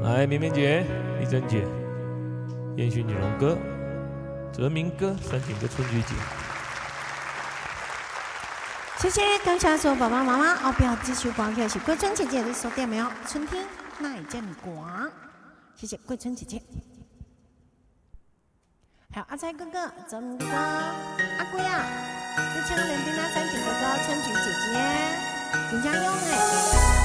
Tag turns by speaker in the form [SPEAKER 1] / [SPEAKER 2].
[SPEAKER 1] 来，绵绵姐、丽珍姐、烟熏九龙哥、哲明哥、三井哥、春菊姐。
[SPEAKER 2] 谢谢刚才所有爸爸妈妈哦，不要继续光客是桂春姐姐的收点没有？春天那也叫你光，谢谢桂春姐姐。还有阿才哥哥、哲明哥哥、阿贵啊，就请连丁那三井哥哥、春菊姐姐，请加油哎！